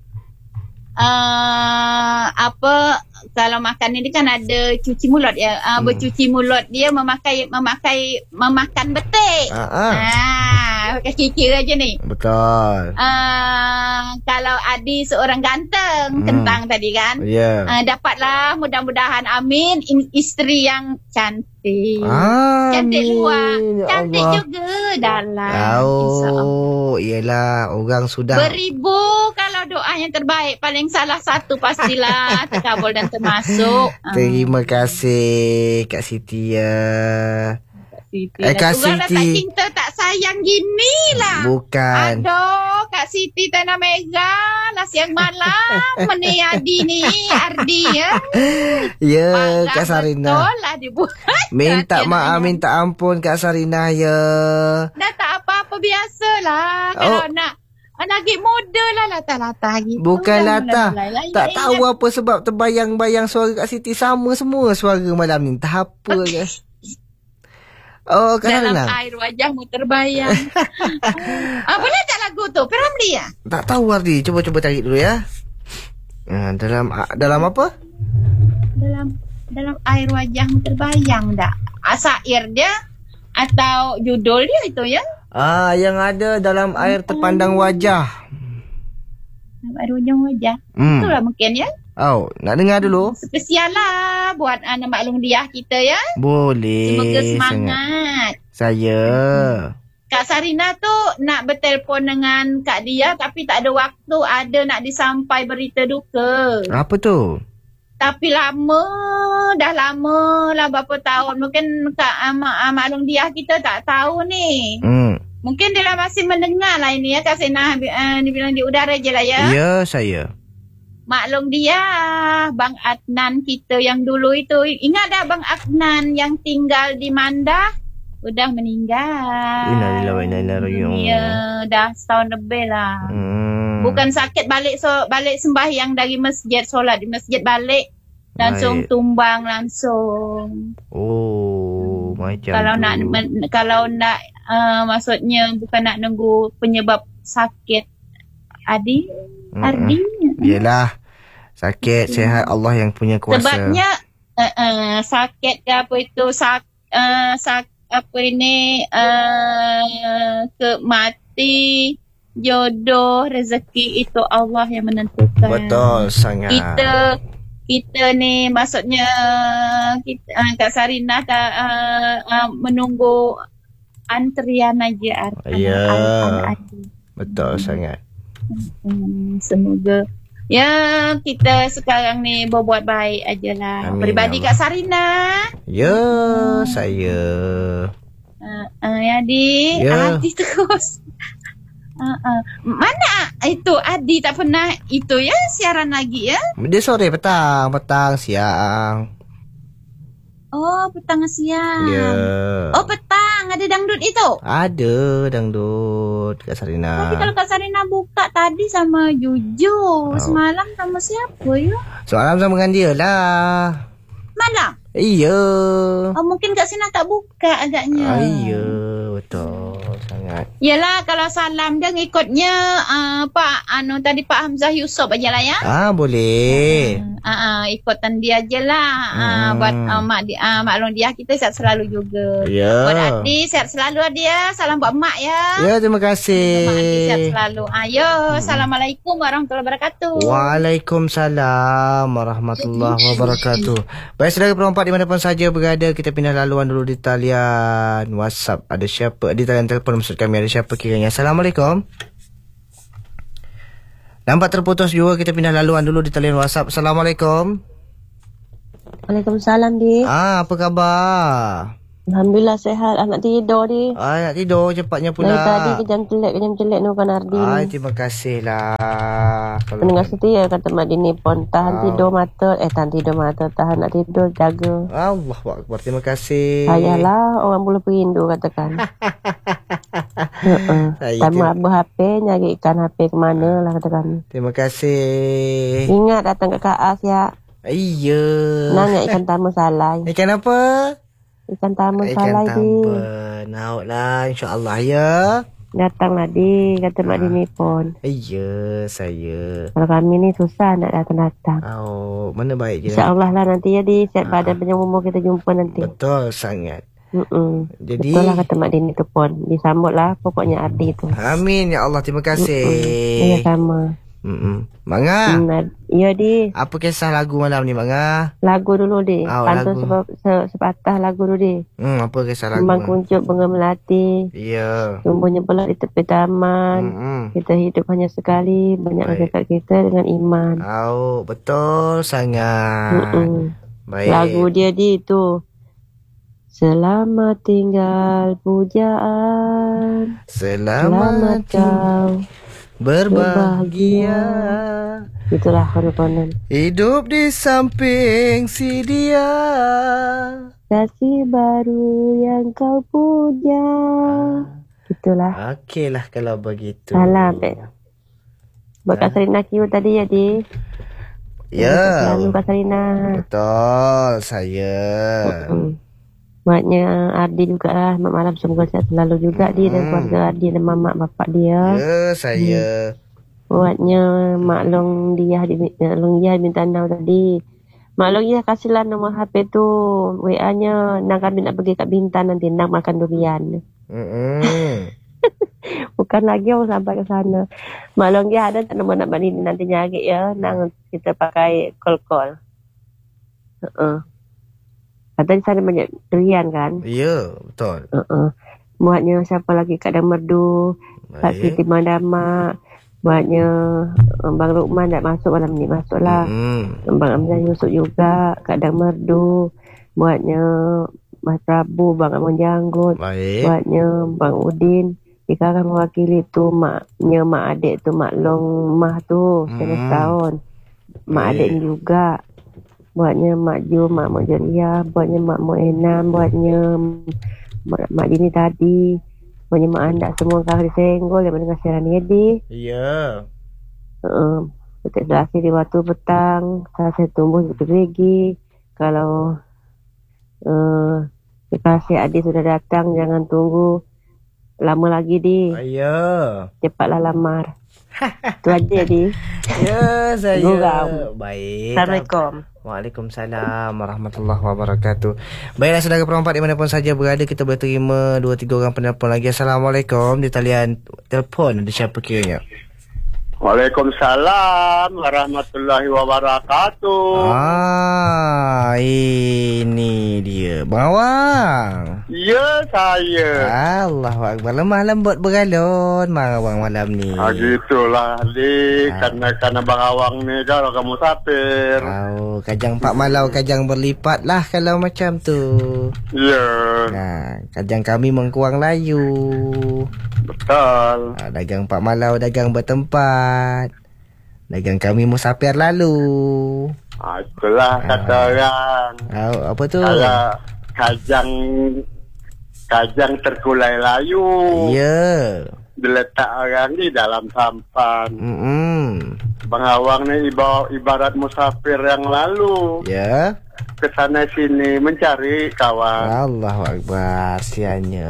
Uh, apa kalau makan ini kan ada cuci mulut ya. Uh, Hmm. Bercuci mulut dia memakai memakai memakan betik. Ah, ah. Ah, pakai kikir aja ni. Betul. Uh, kalau Adi seorang ganteng, Hmm. kentang tadi kan. Ya. Uh, dapatlah mudah-mudahan amin in- isteri yang cantik. Ah, Cantik luar, ya cantik Allah. juga dalam. InsyaAllah. Oh, iyalah orang sudah. Beribu kalau doa yang terbaik, paling salah satu pastilah terkabul dan termasuk. Ah, Terima kasih Kak Siti ya. Siti. Eh, Kak Orang dah tak Siti. cinta tak sayang gini lah. Bukan. Aduh, Kak Siti Tanah Mega lah siang malam meni Adi ni, Ardi ya. Ya, Marah Kak Sarina. betul lah dibuat. Minta Hati maaf, anaknya. minta ampun Kak Sarina ya. Dah tak apa-apa biasalah. Kalau Oh. nak lagi muda lah latah-latah gitu. Bukan Dah latah. mulai-mulai. Tak Ingat- tahu apa sebab terbayang-bayang suara Kak Siti sama semua suara malam ni. Entah apa guys. Oh, Kak dalam Sarina. air wajahmu terbayang. ah, boleh tak lagu tu? Peramli ya? Tak tahu Ardi. Cuba-cuba cari dulu ya. Ah, dalam dalam apa? Dalam dalam air wajahmu terbayang tak? Asair dia atau judul dia itu ya? Ah, yang ada dalam air terpandang wajah. Dalam air wajah wajah. Hmm. Itulah mungkin ya. Oh, nak dengar dulu? Spesial lah buat anak maklum dia kita ya. Boleh. Semoga sangat. semangat. Saya. Kak Sarina tu nak bertelpon dengan Kak Dia tapi tak ada waktu, ada nak disampai berita duka. Apa tu? Tapi lama, dah lama lah berapa tahun. Mungkin Kak uh, Maklum Dia kita tak tahu ni. Hmm. Mungkin dia lah masih mendengar lah ini ya. Kak Sarina uh, dibilang di udara je lah ya. Ya, saya. Maklum Dia, Bang Adnan kita yang dulu itu. Ingat dah Bang Adnan yang tinggal di Mandah? Sudah meninggal. Innalillahi wa inna ilaihi raji'un. Ya, dah setahun lebih lah. Hmm. Bukan sakit balik so balik sembahyang dari masjid, solat di masjid balik langsung Baik. tumbang langsung. Oh, macam Kalau tu. nak men, kalau nak uh, maksudnya bukan nak nunggu penyebab sakit. Adi, Mm-mm. Ardi. Yelah. Sakit, sihat Allah yang punya kuasa. Sebabnya uh, uh, sakit ke apa itu sak uh, sak apa ini uh, ke mati, jodoh, rezeki itu Allah yang menentukan. Betul sangat. Kita kita ni maksudnya kita uh, Kak Sarina tak uh, uh, menunggu antrian aja Ar- Ya. anak Adi. Betul sangat. Hmm, semoga ya kita sekarang ni berbuat baik ajalah. Amin, Peribadi ya Kak Sarina. Ya, saya. Uh, uh, Adi, Ya. Adi terus. Uh, uh. Mana itu Adi tak pernah itu ya siaran lagi ya? Dia sore, petang, petang, siang. Oh, petang siang. Ya. Oh, petang ada dangdut itu. Ada dangdut Kak Sarina. Tapi kalau Kak Sarina buka tadi sama Juju, Oh. semalam sama siapa ya? Soalan sama dengan dia lah. Malam. Iya. Oh, mungkin Kak Sarina tak buka agaknya. Ah, iya, betul sangat. Yalah kalau salam dia ngikutnya uh, Pak anu tadi Pak Hamzah Yusof aja lah ya. Ah, boleh. Ah, uh, ikutan dia je lah. Ah, Hmm. buat uh, mak di, uh, maklum dia kita sihat selalu juga. Ya. Buat Adi sihat selalu dia. Salam buat mak ya. Ya, terima Mak Adi sihat kasih. selalu. Ayo, Assalamualaikum warahmatullahi wabarakatuh. Waalaikumsalam warahmatullahi wabarakatuh. Baik saudara perempat di mana pun saja berada, kita pindah laluan dulu di talian WhatsApp. Ada siapa di talian telefon maksud kami, ada siapa kiranya? Assalamualaikum. Nampak terputus juga, kita pindah laluan dulu di talian WhatsApp. Assalamualaikum. Waalaikumsalam, Dik. Ah, apa khabar? Alhamdulillah sehat. Anak tidur, Dik. Ah, nak tidur cepatnya pula. Dari tadi kejam celek, kejam celek nu kan Ardi Ay, ni. terima kasih lah. Pendengar setia kata Mak Dini pun tahan Oh. tidur mata. Eh, tahan tidur mata. Tahan nak tidur, jaga. Allah Akbar, terima kasih. Payahlah orang bulu perindu katakan. uh-uh. Saya Sama abah H P, nyarikan H P ke mana lah katakan. Terima kasih. Ingat datang ke K A S ya. Iya. Nang ya ikan tamu salai. Ikan apa? Ikan tamu Ikan salai, Dik. tambah. Naik lah, insyaAllah ya. Datanglah, Dik, kata Mak Dini pun. Iya, saya. Kalau kami ni susah nak datang-datang. Oh, mana baik je. InsyaAllah lah nanti ya di siap Ah. badan panjang umur kita jumpa nanti. Betul sangat. Mm-mm. Jadi- Betul lah kata Mak Dini tu pun. Disambut lah pokoknya Ardi tu. Amin, ya Allah, terima Ya kasih. sama. Mm-mm. Manga, Hmm, ya di apa kisah lagu malam ni, Manga? lagu dulu di. Oh, Pantun lagu. seba- se- sepatah lagu dulu di. Hmm, apa kisah lagu? Kembang kuncup bunga melati. Ya. Tumbuhnya pula di tepi taman. Mm-mm. Kita hidup hanya sekali. Banyak Baik. dekat kita dengan iman. Oh, betul sangat. Mm-mm. Baik. Lagu dia di tu. Selamat tinggal pujaan. Selamat Selamat kau. berbahagia. Itulah konon-konon. Hidup di samping si dia. Kasih baru yang kau puja. Itulah. Okeylah kalau begitu. Salam, eh. Buat Kak Sarina Q tadi ya, Di. Ya. Selalu Kak Sarina. Betul, saya. Hmm. Maknya Ardi juga lah. Mak malam semoga sehat selalu juga, Di. Dan keluarga Ardi dan mamak bapak dia. Ya, saya. Buatnya Mak Long dia di Long dia minta nau tadi. Mak Long dia kasihlah nombor H P tu, W A-nya. Nang kami nak pergi kat Bintan nanti nak makan durian. Mm-mm. Bukan lagi orang sampai ke sana. Mak Long dia ada tak nombor nak balik nanti nyari ya. Nang kita pakai call-call. Uh-uh. Katanya sana banyak durian kan. Ya, betul. Uh-uh. Buatnya siapa lagi Kak Dang Merdu, Kak Baik. Siti Mandama. Buatnya Bang Rukman tak masuk malam ni. Masuklah. Mm. Bang Amzal Yusuf juga, Kak Dang Merdu. Buatnya Mas Prabu, Bang Amon Janggut. Baik. Buatnya Bang Udin. Jika akan mewakili tu maknya mak adik tu Mak Long Mah tu setengah Hmm. tahun. Mak Baik. adik ni juga. Buatnya Mak Ju, Mak Mak Joria. Buatnya Mak Mak Enam. Buatnya Mak, Mak Dini tadi. Buatnya Mak Andak semua kau disenggol yang mendengar siaran ni Edi. Ya. Uh, Petik selasi di waktu petang. Saya tumbuh betul lagi. Kalau uh, kekasih adik sudah datang, jangan tunggu lama lagi, Di. Ya. Cepatlah lamar. Itu aja, Di. Ya, saya. Geram. Baik. Assalamualaikum. Waalaikumsalam warahmatullahi wabarakatuh. Baiklah saudara perempat dimanapun saja berada, kita boleh terima dua tiga orang penelpon lagi. Assalamualaikum. Di talian telefon ada siapa kiranya? Waalaikumsalam warahmatullahi wabarakatuh. Ah, ini dia Bang Awang. Ya, saya. Allahu Akbar. Lemah lembut bergalon Bang Awang malam ni. Ah, gitulah, Dik. Ah. Karena, karena Bang Awang ni kalau kamu sapir. Oh, kajang Pak Malau, kajang berlipat lah kalau macam tu. Ya, Nah, kajang kami mengkuang layu. betul. Ah, dagang Pak Malau, dagang bertempat. Dagang kami musafir lalu. Ah, itulah kata orang. Oh, apa tu? Kalau kajang kajang terkulai layu. Ya. Diletak orang di dalam sampan. Mm-mm. Bang Awang ni iba, ibarat musafir yang lalu. Ya. Ke sana sini mencari kawan. Allahu Akbar, sianya.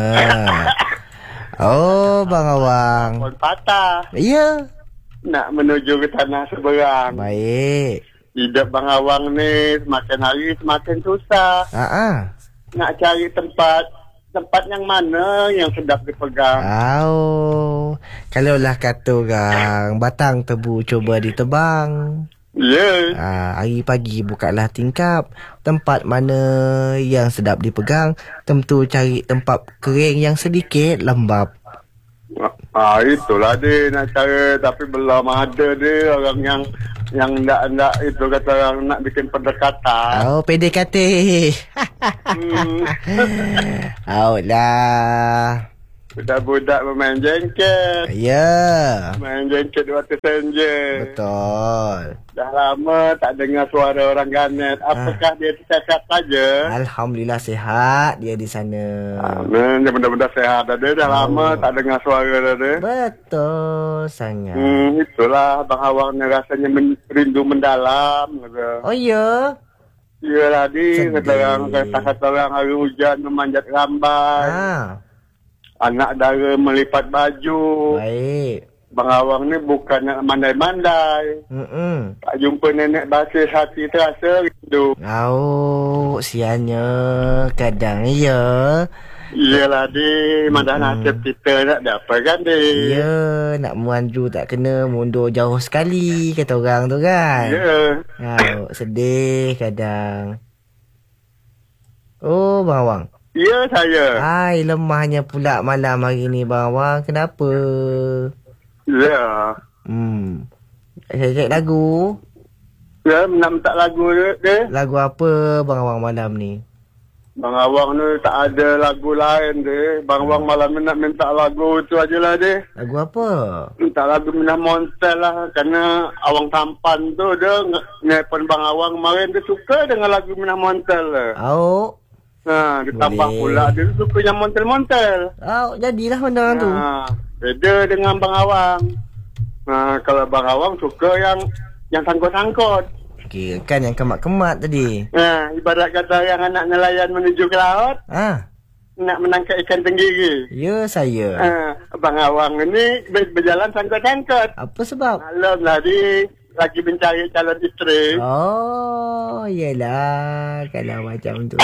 Oh, Bang Awang. Pun patah. Ya. Nak menuju ke tanah seberang. Baik. Hidup Bang Awang ni semakin hari semakin susah. Ah ah. Nak cari tempat tempat yang mana yang sedap dipegang. Oh. Kalaulah kata orang batang tebu cuba ditebang. Ya. Ah, hari pagi bukalah tingkap. Tempat mana yang sedap dipegang, tentu cari tempat kering yang sedikit lembab. Ah, itulah dia nak cara, tapi belum ada dia orang yang yang ndak ndak itu kata orang nak bikin pendekatan. Oh, P D K T. Hmm. Oh lah. Budak-budak bermain jengket. Ya. Main jengket dua ratus sen je. Betul. Dah lama tak dengar suara orang Garnet. Apakah dia sihat saja? Alhamdulillah sihat dia di sana. Amin. Dia benda-benda sehat dah. Dia dah Oh. lama tak dengar suara dah dia. Betul sangat. Hmm, itulah Bang Awang ni rasanya men- rindu mendalam. Kata. Oh ya. Iyalah di Sedih. kata orang kata-kata orang hari hujan memanjat rambai. Ha. Anak dara melipat baju. Baik. Bang Awang ni bukan nak mandai-mandai. Hmm. Tak jumpa nenek basuh hati terasa rindu. Oh, sianya kadang ya. Iyalah di mana nasib kita nak dapat kan di. Ya, nak muanju tak kena, mundur jauh sekali kata orang tu kan. Ya. Ha, sedih kadang. Oh, Bang Awang. Ya saya. Hai, lemahnya pula malam hari ni Bang Awang. Kenapa? Ya. Hmm. Saya cek lagu. Ya nak minta lagu dia, dia. Lagu apa Bang Awang malam ni? Bang Awang ni tak ada lagu lain dia. Bang Awang malam ni nak minta lagu tu ajalah dia. Lagu apa? Minta lagu Minah Montel lah. Kerana Awang Tampan tu dia nelpon Bang Awang kemarin dia suka dengan lagu Minah Montel lah. Oh. Ha, dia tambah Boleh. pula dia suka yang montel-montel. Oh, jadilah benda tu. Ha, beda dengan Bang Awang. Ha, kalau Bang Awang suka yang yang sangkut-sangkut. Okey, kan yang kemat-kemat tadi. Ha, ibarat kata yang anak nelayan menuju ke laut, Ah, nak menangkap ikan tenggiri. ya saya. Ha, Bang Awang ni ber- berjalan sangkut-sangkut. Apa sebab? Malam tadi lagi mencari calon isteri. Oh, yelah. Kalau macam tu.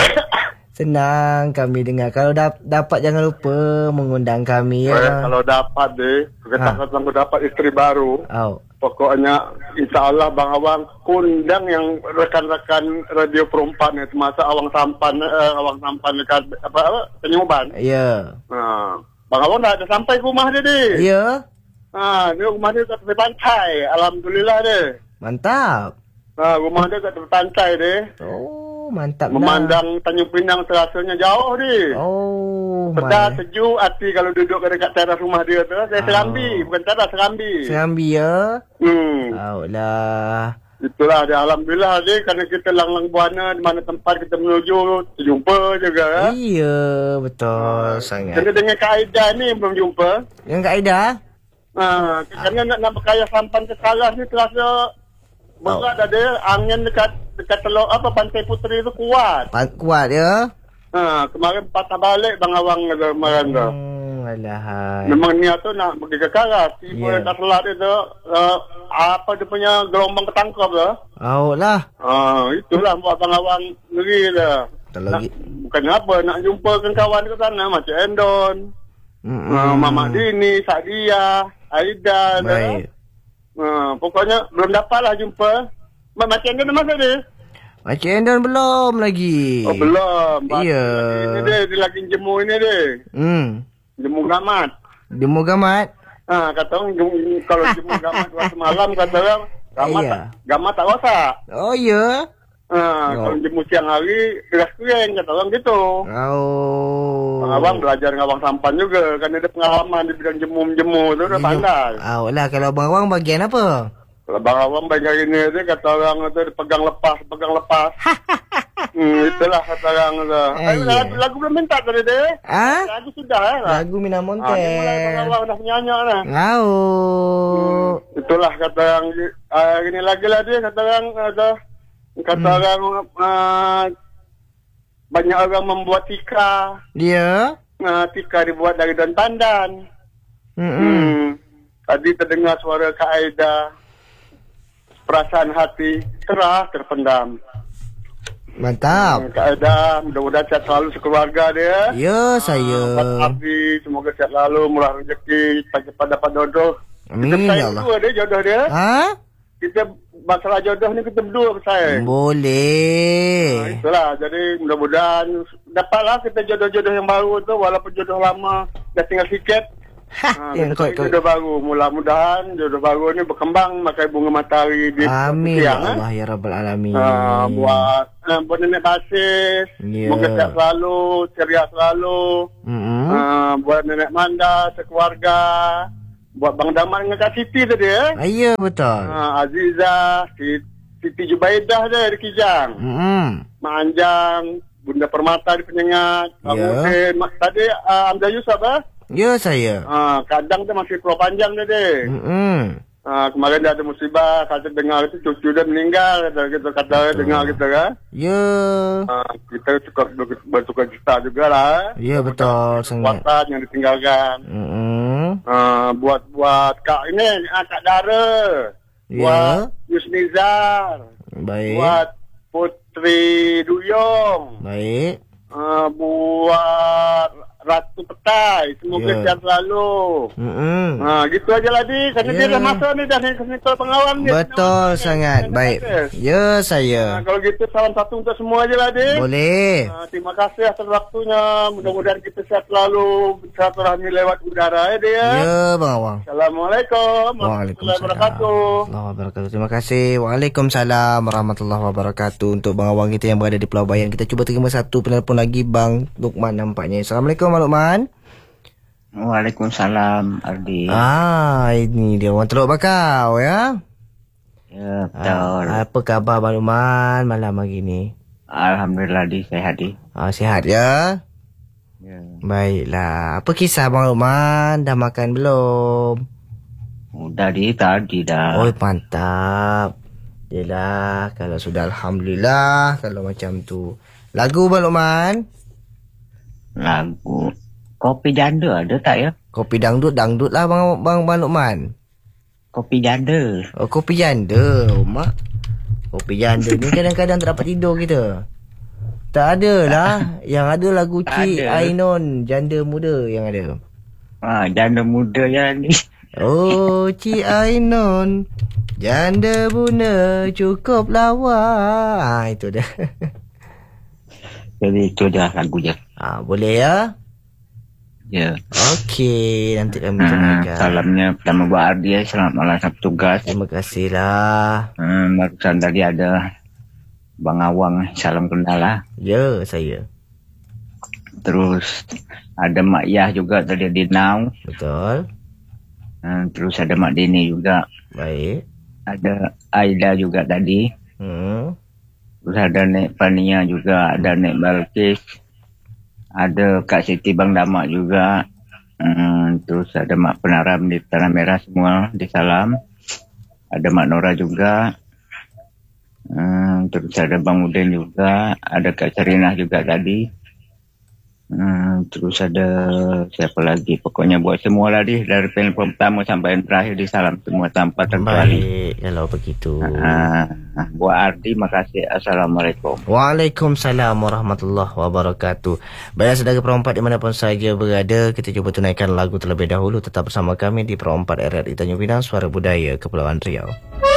Senang kami dengar. Kalau dap- dapat jangan lupa mengundang kami Eh, ya. kalau dapat deh, kata Ha. kalau dapat isteri baru, Oh. pokoknya insya-Allah Bang Awang kundang yang rekan-rekan radio perempuan ni, termasuk Awang Sampan, eh, Awang Sampan dekat apa apa Penyuban. Ya. Ha. Bang Awang dah ada sampai ke rumah dia deh. Ya. Ha, dia rumah dia kat tepi pantai. Alhamdulillah deh. Mantap. Ha, rumah dia kat tepi pantai deh. Oh, mantap lah. Memandang Tanjung Pinang terasanya jauh deh. Oh, Sedar, my. sejuk hati kalau duduk dekat teras rumah dia tu. Saya Oh. serambi, bukan teras, serambi. Serambi ya. Hmm. Oh lah. Itulah dia. Alhamdulillah dia, kerana kita lang-lang buana di mana tempat kita menuju, terjumpa juga. Ya? Iya, betul sangat. Kena dengan Kak Aida ni belum jumpa. Yang Kak Aida? Ha, kerana nak, nak berkaya sampan ke Saras ni terasa berat ada. Angin dekat dekat teluk apa Pantai Puteri tu kuat. Pa- kuat ya. Ha, kemarin patah balik Bang Awang kata kemarin tu. Hmm, alahai. Memang niat tu nak pergi ke Karas. Tiba Ya. dekat selat dia tu, uh, apa dia punya gelombang ketangkap tu. Oh lah. Ha, itulah buat Bang Awang ngeri dah. Kalau Nak, gi- bukan apa, nak jumpa dengan kawan ke sana macam Endon, Mm-mm. uh, Mama Dini, Sadia, Aida. Baik. Uh, pokoknya belum dapatlah jumpa. Ma- Macam Endon dah masuk dia? Macam Endon belum lagi. Oh belum. Iya. Ini dia, dia lagi jemur ini dia. Hmm. Jemur gamat. Demo gamat. Ha, kata orang jemur, kalau jemur gamat waktu malam kata orang gamat, Iya. tak, gamat tak rosak. Oh ya. Ha, Oh. kalau jemur siang hari keras kering kata orang gitu. Oh. Abang belajar dengan Abang Sampan juga. Kan ada pengalaman di bidang jemur-jemur tu. Dia pandai. Oh lah, kalau Abang Awang bagian apa? Kalau Abang Awang bagian ini tu kata orang tu dia pegang lepas, pegang lepas. hmm, itulah kata orang tu. Eh, Eh, iya. lagu, lagu belum minta tadi dia. Ah? Lagu sudah eh. Lagu Minah Ah, dia mulai Abang Montel. Awang dah menyanyi dah. Oh. Itulah kata orang. Uh, ini lagi lah dia kata orang. Kata, kata Hmm. orang. Uh, banyak orang membuat tika. Dia? Uh, tika dibuat dari daun pandan. Mm-mm. Hmm. Tadi terdengar suara Kak Aida. Perasaan hati terah terpendam. Mantap. Hmm, Kak Aida, mudah-mudahan sihat selalu sekeluarga dia. Ya, saya. Pak Abdi, semoga sihat selalu, murah rezeki, cepat-cepat dapat jodoh. Amin, kita ya bersaing Allah. berdua dia jodoh dia. Ha? Kita masalah jodoh ni kita berdua bersaing. Ha, Boleh. itulah, jadi mudah-mudahan dapatlah kita jodoh-jodoh yang baru tu, walaupun jodoh lama dah tinggal sikit. Ha, yang kau kau. jodoh baru. Mudah-mudahan jodoh baru ni berkembang makai bunga matahari di Amin ya siang, Allah ya Rabbal Alamin. Ha, buat uh, buat nenek basis. Ya. Semoga sihat selalu, ceria selalu. Mm-mm. Uh, buat nenek Manda, sekeluarga. Buat Bang Daman dengan Kak Siti tadi eh. Ah, ya betul. Uh, Aziza, Siti Jubaidah dia di Kijang. Mm-mm. Mak Anjang, Bunda Permata di Penyengat. Bang Ya. Udin. Mak- Tadi uh, Amda Yusuf eh. Ya saya. Uh, kadang dia masih Pulau Panjang dia deh. Mm-mm. Uh, kemarin dia ada musibah, kata dengar itu cucu dia meninggal, kata kita kata Betul. dengar kita kan. Ya. Uh, kita cukup ber- bertukar cita juga lah. Ya betul sangat. Kekuatan yang ditinggalkan. Mm-mm. Uh, buat buat kak ini, ah, Kak Dara. Ya. Buat Yusnizar. Baik. Buat Putri Duyong. Baik. Uh, buat Ratu Petai. Semoga Ya. sihat selalu. Mm-mm. Ha, gitu aja lah di. Karena Ya. dia dah masa ni dah ni sekolah pengawal ni. Betul Dia sangat. nak- Baik. nak- Ya Ha, saya. kalau gitu salam satu untuk semua aja lah di. Boleh. Ha, terima kasih atas waktunya. Mudah-mudahan kita sihat selalu. Silaturahmi lewat udara ya dia. Ya Bang Awang. Assalamualaikum warahmatullahi wabarakatuh. Warahmatullahi wabarakatuh. Terima kasih. Waalaikumsalam warahmatullahi wabarakatuh. Untuk Bang Awang kita yang berada di Pulau Bayan, kita cuba terima satu penelpon lagi, Bang Lukman nampaknya. Assalamualaikum Bang Lukman. Waalaikumsalam Ardi. Ah, ini dia orang Teluk Bakau ya. Ya, betul. Ah, apa khabar Bang Lukman malam hari ni? Alhamdulillah di sehat di. Ah, sihat ya? Ya. Baiklah. Apa kisah Bang Lukman? Dah makan belum? Udah di tadi dah. Oh, mantap. Yelah, kalau sudah Alhamdulillah, kalau macam tu. Lagu Bang Lukman? Lagu Kopi Janda ada tak ya? Kopi dangdut, dangdut lah Bang, Bang, Bang Lukman. Kopi Janda. Oh, kopi janda, oh, mak. Kopi janda ni kadang-kadang tak dapat tidur kita. Tak ada lah. Yang ada lagu Tak Cik ada. Ainon, janda muda yang ada. Ha, janda muda yang ni. Oh, Cik Ainon, janda bunda cukup lawa. Ah, itu dah. Jadi itu dah lagu je. Ah, boleh ya? Ya. Okey, nanti kami Ha, dengarkan. salamnya pertama buat Ardi. Selamat malam sampai tugas. Terima kasihlah. Ha, barusan tadi ada Bang Awang. Salam kenal lah. Ya, saya. Terus ada Mak Yah juga tadi di Now. Betul. Ha, terus ada Mak Dini juga. Baik. Ada Aida juga tadi. Hmm. Terus ada Nek Pania juga. Ada Nek Balkis. Ada Kak Siti Bang Damak juga. Hmm, terus ada Mak Penaram di Tanah Merah semua. Di Salam. Ada Mak Nora juga. Hmm, terus ada Bang Udin juga. Ada Kak Sarinah juga tadi. Hmm, terus ada siapa lagi? Pokoknya buat semua lah di. Dari penelpon pertama sampai yang terakhir di Salam semua tanpa terkecuali. Baik, kalau begitu. Ah, ah, buat Ardi, makasih. Assalamualaikum. Waalaikumsalam warahmatullahi wabarakatuh. Baiklah saudara perempat dimanapun saja berada, kita cuba tunaikan lagu terlebih dahulu. Tetap bersama kami di Perempat R R I Tanjung Pinang, Suara Budaya Kepulauan Riau.